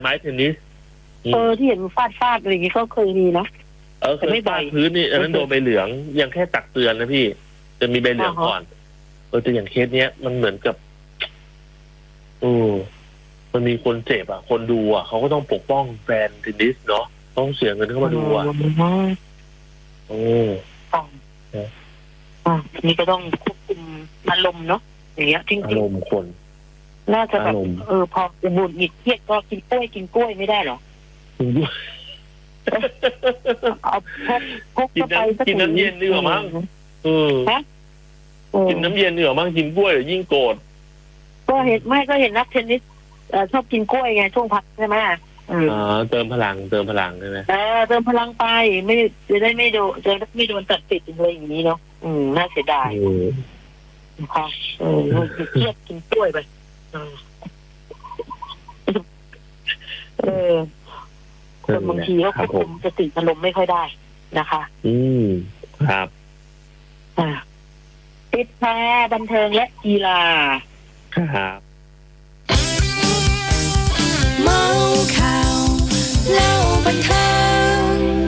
ไม้เทนนิสที่เห็นฟาดอะไรอย่างงี้ก็เคยมีนะเคยฟาดพื้นนี่อันนั้นโดนใบเหลืองยังแค่ตักเตือนนะพี่จะมีใบเหลืองก่อนแต่อย่างเคสเนี้ยมันเหมือนกับมันมีคนเจ็บอ่ะคนดูอ่ะเขาก็ต้องปกป้องแฟนเทนนิสเนาะต้องเสียเงินเข้ามาดูอ่ะนี่ก็ต้องควบคุมอารมณ์เนาะอย่างเงี้ยจริงๆอารมณ์คนน่าจะแบบพอบุญหงิดเครียดก็กินกล้วยไม่ได้หรอเอาพกเข้าไปกินน้ำเย็นดีกว่ามั้งกินน้ำเย็นดีกว่ามั้งกินกล้วยยิ่งโกรธก็เห็นนักเทนนิสชอบกินกล้วยไงช่วงพักใช่ไหมเติมพลังใช่ไหมเติมพลังไปไม่จะได้ไม่โดนตัดติดอะไรอย่างนี้เนาะน่าเสียดายค่ะเครียดกินกล้วยไปคนบางทีเขาควบคุมสติอารมณ์ไม่ค่อยได้นะคะครับปิดแพร่บันเทิงและกีฬาครับเมาข่าวเล่าบันเทิง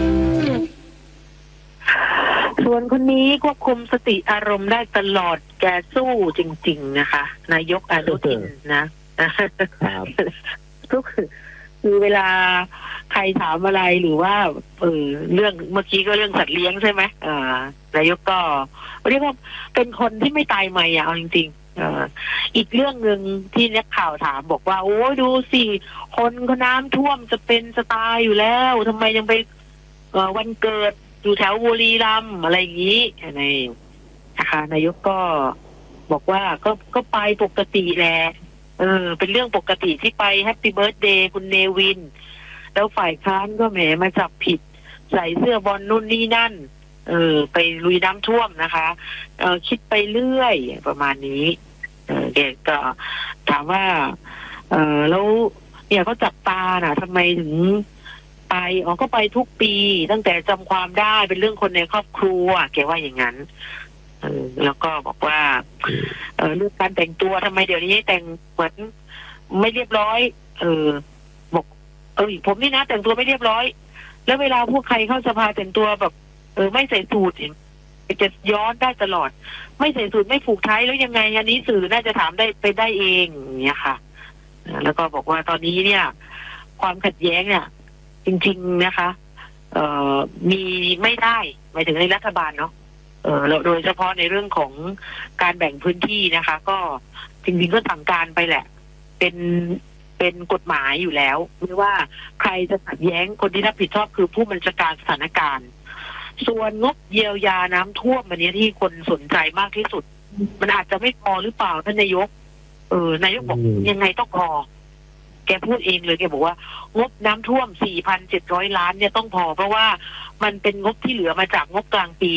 ส่วนคนนี้ควบคุมสติอารมณ์ได้ตลอดแกสู้จริงๆนะคะนายกอนุทินนะครับก็คือเวลาใครถามอะไรหรือว่าเรื่องเมื่อกี้ก็เรื่องสัตว์เลี้ยงใช่ไหมนายกก็เรียกว่าเป็นคนที่ไม่ตายใหม่เอาจริงๆอีกเรื่องหนึ่งที่นักข่าวถามบอกว่าโอ้ดูสิคนก็น้ำท่วมจะเป็นจะตายอยู่แล้วทำไมยังไปวันเกิดอยู่แถวบุรีรัมย์อะไรอย่างนี้นะคะนายกก็บอกว่าก็ไปปกติแหละเป็นเรื่องปกติที่ไปแฮปปี้เบิร์ธเดย์คุณเนวินแล้วฝ่ายค้านก็แหมมาจับผิดใส่เสื้อบอลนู่นนี่นั่นไปลุยน้ำท่วมนะคะคิดไปเรื่อยประมาณนี้เด็กก็ถามว่าแล้วเนี่ยเขาจับตาน่ะทำไมถึงไปก็ไปทุกปีตั้งแต่จำความได้เป็นเรื่องคนในครอบครัวแกว่าอย่างนั้นแล้วก็บอกว่าเรื่องการแต่งตัวทำไมเดี๋ยวนี้แต่งเหมือนไม่เรียบร้อยบอกผมนี่นะแต่งตัวไม่เรียบร้อยแล้วเวลาพวกใครเข้าสภาแต่งตัวแบบไม่ใส่สูทจะย้อนได้ตลอดไม่ใส่สูทไม่ผูกไทยแล้วยังไงอันนี้สื่อน่าจะถามได้เองอย่างเงี้ยค่ะแล้วก็บอกว่าตอนนี้เนี่ยความขัดแย้งเนี่ยจริงๆนะคะมีไม่ได้หมายถึงในรัฐบาลเนาะโดยเฉพาะในเรื่องของการแบ่งพื้นที่นะคะก็จริงๆก็สั่งการไปแหละเป็นกฎหมายอยู่แล้วไม่ว่าใครจะขัดแย้งคนที่รับผิดชอบคือผู้บัญชาการสถานการณ์ส่วนงบเยียวยาน้ำท่วมวันนี้ที่คนสนใจมากที่สุดมันอาจจะไม่พอหรือเปล่าท่านนายกนายกบอกยังไงต้องพอแกพูดเองเลยแกบอกว่างบน้ำท่วม 4,700 ล้านเนี่ยต้องพอเพราะว่ามันเป็นงบที่เหลือมาจากงบกลางปี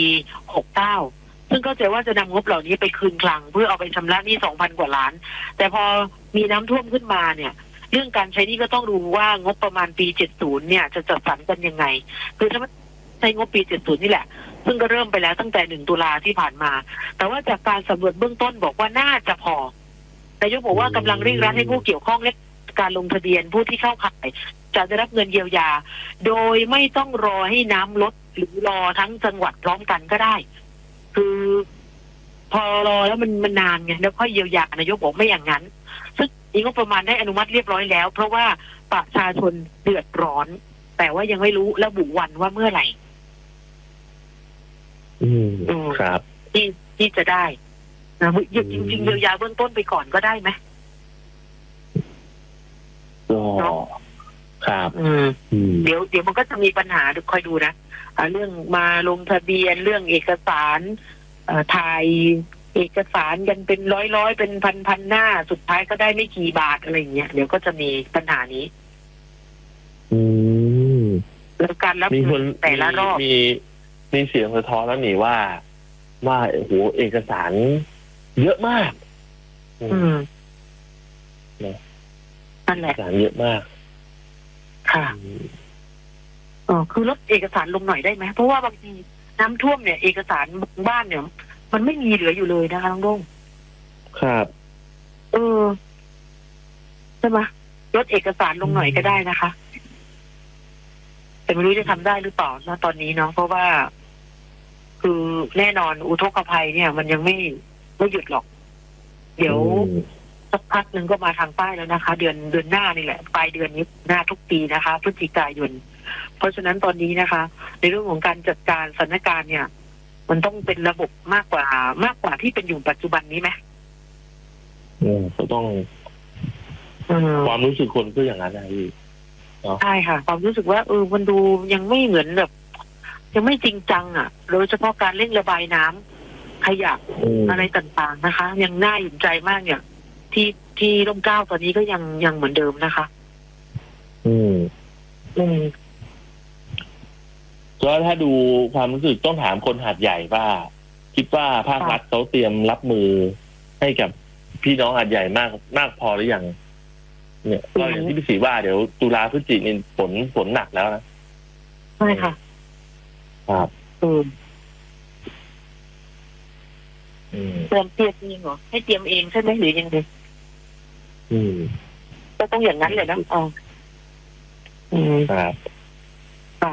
69ซึ่งเข้าใจว่าจะนำงบเหล่านี้ไปคืนคลังเพื่อเอาไปชำระหนี้ 2,000 กว่าล้านแต่พอมีน้ำท่วมขึ้นมาเนี่ยเรื่องการใช้หนี้ก็ต้องดูว่างบประมาณปี 70เนี่ยจะจัดสรรกันยังไงคือถ้าใช้งบปี 70นี่แหละซึ่งก็เริ่มไปแล้วตั้งแต่ 1 ตุลาที่ผ่านมาแต่ว่าจากการสำรวจเบื้องต้นบอกว่าน่าจะพอนายกบอกว่ากำลังเร่งรัดให้ผู้เกี่ยวข้องและการลงทะเบียนผู้ที่เข้าข่ายจะได้รับเงินเยียวยาโดยไม่ต้องรอให้น้ำลดหรือรอทั้งจังหวัดพร้อมกันก็ได้คือพอรอแล้วมันนานไงแล้วค่อยเยียวยานายกบอกไม่อย่างนั้นซึ่งนี้ก็ประมาณได้อนุมัติเรียบร้อยแล้วเพราะว่าประชาชนเดือดร้อนแต่ว่ายังไม่รู้ระบุวันว่าเมื่อไหร่ครับที่จะได้นะจริงๆเยียวยาเบื้องต้นไปก่อนก็ได้ไหมครับเดี๋ยวมันก็จะมีปัญหาคอยดูนะเรื่องมาลงทะเบียนเรื่องเอกสารถ่ายเอกสารกันเป็นร้อยเป็นพันหน้าสุดท้ายก็ได้ไม่กี่บาทอะไรอย่างเงี้ยเดี๋ยวก็จะมีปัญหานี้แล้วการรับเงินแต่ละรอบมีเสียงสะท้อนแล้วนี่ว่าโอ้โหเอกสารเยอะมากนั่นแหละเอกสารเยอะมากค่ะคือลดเอกสารลงหน่อยได้ไหมเพราะว่าบางทีน้ำท่วมเนี่ยเอกสารบ้านเนี่ยมันไม่มีเหลืออยู่เลยนะคะน้องโด่งครับใช่ไหมเอลดเอกสารลงหน่อยก็ได้นะคะ แต่ไม่รู้จะทำได้หรือเปล่าณตอนนี้เนาะเพราะว่า คือแน่นอนอุทกภัยเนี่ย มันยังไม่หยุดหรอก เดี๋ยวสักพักหนึ่งก็มาทางใต้แล้วนะคะ เดือนหน้านี่แหละปลายเดือนนี้หน้าทุกปีนะคะพฤศจิกายนเพราะฉะนั้นตอนนี้นะคะ ในเรื่องของการจัดการสถานการณ์เนี่ย มันต้องเป็นระบบมากกว่าที่เป็นอยู่ปัจจุบันนี้ไหมก็ต้องความรู้สึกคนก็อย่างนั้นนะพี่ใช่ค่ะความรู้สึกว่ามันดูยังไม่เหมือนแบบยังไม่จริงจังอ่ะโดยเฉพาะการเร่งระบายน้ำขยะอะไรต่างๆนะคะ ยังน่าเห็นใจมากเนี่ยที่ร่มเกล้าตอนนี้ก็ยังเหมือนเดิมนะคะก็ถ้าดูความรู้สึกต้องถามคนหาดใหญ่ว่าคิดว่าภาครัฐเขาเตรียมรับมือให้กับพี่น้องหาดใหญ่มากพอหรือยังเนี่ยก็อย่างที่พี่ศรีว่าเดี๋ยวตุลาพฤศจิกายนฝนหนักแล้วนะใช่ค่ะครับเตรียมเองเหรอให้เตรียมเองใช่ไหมหรือยังไงก็ต้องอย่างนั้นเลยนะครับค่ะ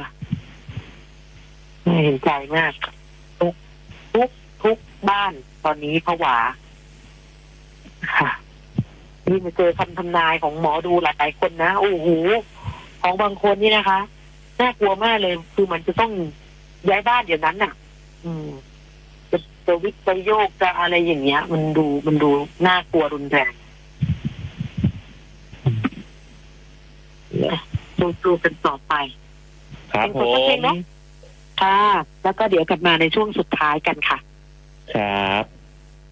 เห็นใจมากทุกบ้านตอนนี้ผวาค่ะนี่มาเจอคำทำนายของหมอดูหลายคนนะโอ้โหของบางคนนี่นะคะน่ากลัวมากเลยคือมันจะต้องย้ายบ้านเดี๋ยวนั้นน่ะจะวิปโยคจะอะไรอย่างเงี้ยมันดูน่ากลัวรุนแรงดูกันต่อไปครับผมค่ะแล้วก็เดี๋ยวกลับมาในช่วงสุดท้ายกันค่ะครับ